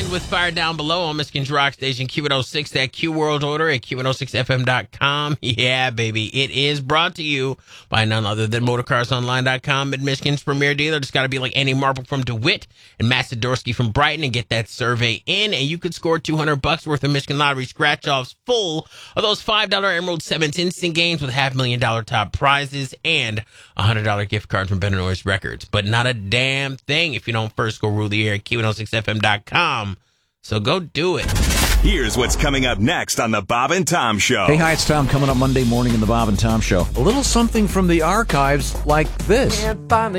with Fire Down Below on Michigan's Rock Station Q106, that Q World Order at Q106FM.com. Yeah, baby. It is brought to you by none other than MotorCarsOnline.com, Michigan's premier dealer. Just got to be like Andy Marple from DeWitt and Matt Sidorsky from Brighton and get that survey in, and you could score $200 worth of Michigan Lottery scratch-offs full of those $5 Emerald 7s instant games with $500,000 top prizes and a $100 gift card from Better Noise Records. But not a damn thing if you don't first go rule the air at Q106FM.com. So go do it. Here's what's coming up next on the Bob and Tom Show. Hey, hi, it's Tom coming up Monday morning in the Bob and Tom Show. A little something from the archives like this. Can't find the